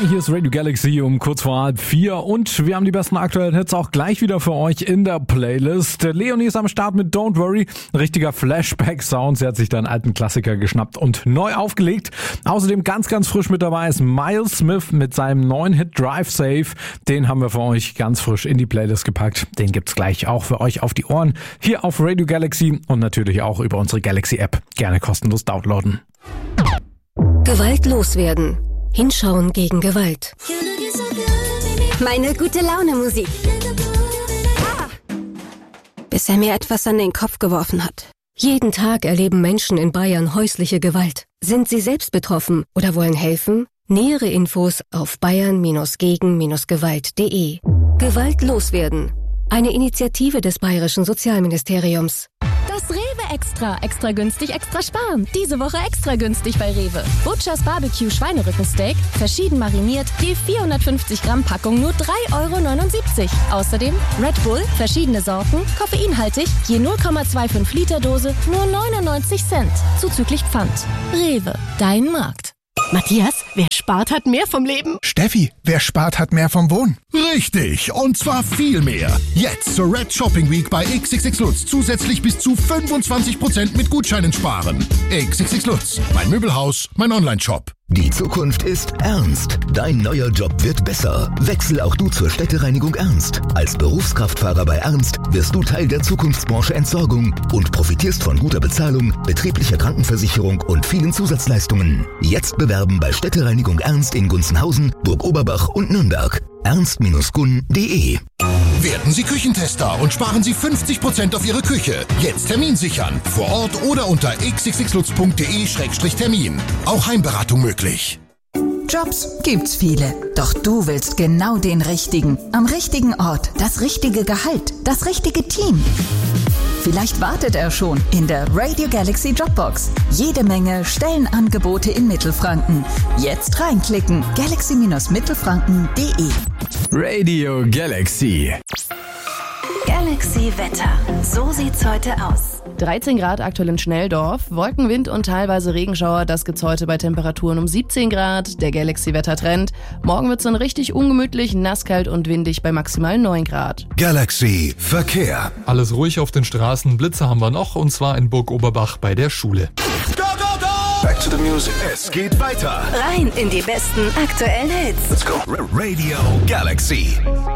Hi, hier ist Radio Galaxy um kurz vor 3:30 und wir haben die besten aktuellen Hits auch gleich wieder für euch in der Playlist. Leonie ist am Start mit Don't Worry, ein richtiger Flashback-Sound. Sie hat sich da einen alten Klassiker geschnappt und neu aufgelegt. Außerdem ganz frisch mit dabei ist Miles Smith mit seinem neuen Hit Drive Safe. Den haben wir für euch ganz frisch in die Playlist gepackt. Den gibt's gleich auch für euch auf die Ohren hier auf Radio Galaxy und natürlich auch über unsere Galaxy-App. Gerne kostenlos downloaden. Gewalt loswerden. Hinschauen gegen Gewalt. Meine gute Laune Musik. Bis er mir etwas an den Kopf geworfen hat. Jeden Tag erleben Menschen in Bayern häusliche Gewalt. Sind sie selbst betroffen oder wollen helfen? Nähere Infos auf bayern-gegen-gewalt.de. Gewalt loswerden. Eine Initiative des Bayerischen Sozialministeriums. Das Rewe Extra. Extra günstig, extra sparen. Diese Woche extra günstig bei Rewe. Butchers Barbecue Schweinerückensteak, verschieden mariniert, je 450 Gramm Packung nur 3,79 €. Außerdem Red Bull, verschiedene Sorten, koffeinhaltig, je 0,25 Liter Dose, nur 99 Cent. Zuzüglich Pfand. Rewe, dein Markt. Matthias, wer spart, hat mehr vom Leben. Steffi, wer spart, hat mehr vom Wohnen. Richtig, und zwar viel mehr. Jetzt zur Red Shopping Week bei XXX Lutz zusätzlich bis zu 25% mit Gutscheinen sparen. XXX Lutz, mein Möbelhaus, mein Onlineshop. Die Zukunft ist ernst. Dein neuer Job wird besser. Wechsel auch du zur Städtereinigung Ernst. Als Berufskraftfahrer bei Ernst wirst du Teil der Zukunftsbranche Entsorgung und profitierst von guter Bezahlung, betrieblicher Krankenversicherung und vielen Zusatzleistungen. Jetzt bewerben bei Städtereinigung Ernst in Gunzenhausen, Burg Oberbach und Nürnberg. ernst-gun.de. Werden Sie Küchentester und sparen Sie 50% auf Ihre Küche. Jetzt Termin sichern. Vor Ort oder unter xxxlutz.de/termin. Auch Heimberatung möglich. Jobs gibt's viele. Doch du willst genau den richtigen. Am richtigen Ort. Das richtige Gehalt. Das richtige Team. Vielleicht wartet er schon in der Radio Galaxy Jobbox. Jede Menge Stellenangebote in Mittelfranken. Jetzt reinklicken. galaxy-mittelfranken.de. Radio Galaxy. Galaxy Wetter. So sieht's heute aus. 13 Grad aktuell in Schnelldorf, Wolkenwind und teilweise Regenschauer, das gibt's heute bei Temperaturen um 17 Grad. Der Galaxy-Wettertrend. Morgen wird's dann richtig ungemütlich, nasskalt und windig bei maximal 9 Grad. Galaxy Verkehr. Alles ruhig auf den Straßen, Blitze haben wir noch und zwar in Burg Oberbach bei der Schule. Go, go, go! Back to the music. Es geht weiter. Rein in die besten aktuellen Hits. Let's go. Radio Galaxy.